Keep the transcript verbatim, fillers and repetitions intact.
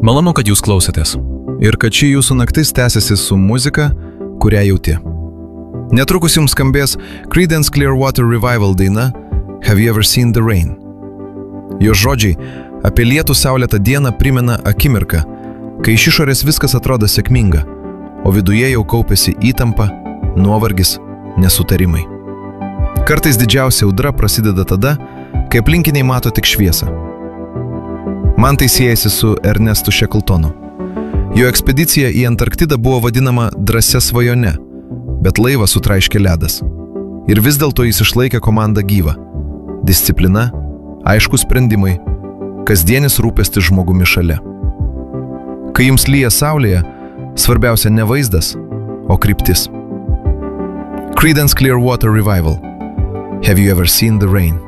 Malonu, kad jūs klausėtės. Ir kad ši jūsų naktis tęsiasi su muzika, kurią jauti. Netrukus jums skambės Creedence Clearwater Revival daina Have You Ever Seen the Rain? Jos žodžiai apie lietų saulėtą dieną primena akimirką, kai iš išorės viskas atrodo sėkminga, o viduje jau kaupiasi įtampa, nuovargis, nesutarimai. Kartais didžiausia audra prasideda tada, kai aplinkiniai mato tik šviesą. Man tai siejasi su Ernestu Shackletonu. Jo ekspedicija į Antarktidą buvo vadinama drąsia svajone, bet laivą sutraiškė ledas. Ir vis dėlto jis išlaikė komandą gyvą. Disciplina, aiškus sprendimai, kasdienis rūpestis žmogumi šalia. Kai jums lyja saulėje, svarbiausia ne vaizdas, o kryptis. Creedence Clearwater Revival. Have you ever seen the rain?